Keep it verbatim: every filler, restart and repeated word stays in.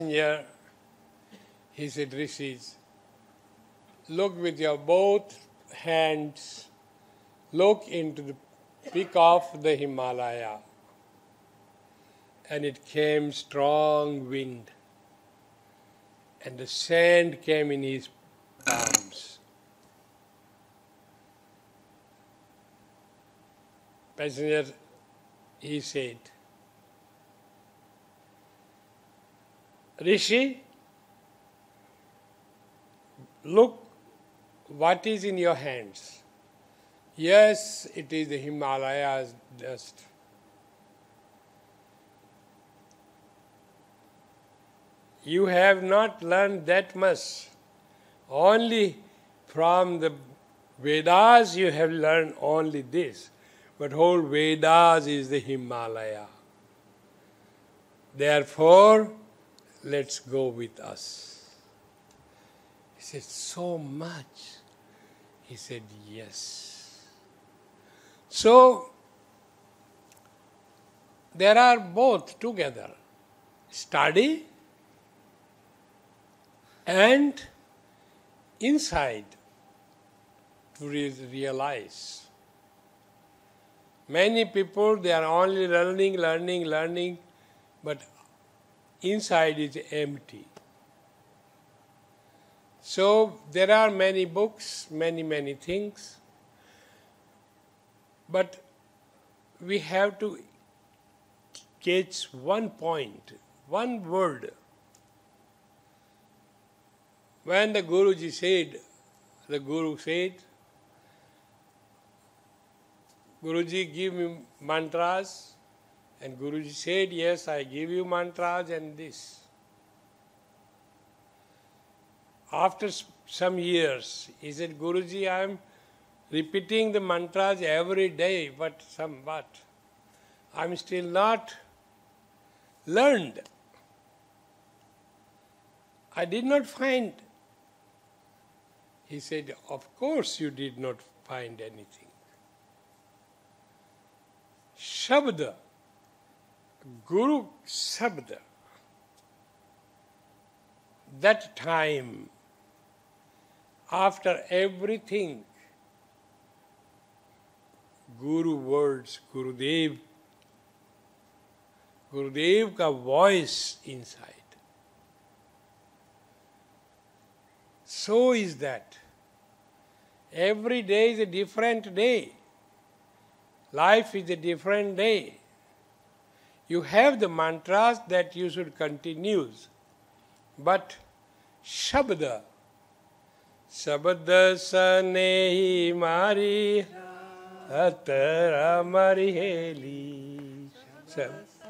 Here, he said, Rishis, look with your both hands, look into the peak of the Himalaya. And it came strong wind. And the sand came in his palms. Passenger, he said, Rishi, look what is in your hands. Yes, it is the Himalayas dust. You have not learned that much. Only from the Vedas you have learned only this. But whole Vedas is the Himalaya. Therefore, let's go with us. He said, so much. He said, yes. So, there are both together. Study and inside to re- realize. Many people, they are only learning, learning, learning, but inside is empty. So there are many books, many, many things, but we have to catch one point, one word. When the Guruji said, the Guru said, Guruji, give me mantras. And Guruji said, yes, I give you mantras and this. After some years, he said, Guruji, I am repeating the mantras every day, but somewhat. I am still not learned. I did not find. He said, of course you did not find anything. Shabda, Guru Sabda, that time, after everything, Guru words, Gurudev, Gurudev ka voice inside. So is that. Every day is a different day. Life is a different day. You have the mantras that you should continue. But Shabda, Shabda sanehi mari, atara mari heli.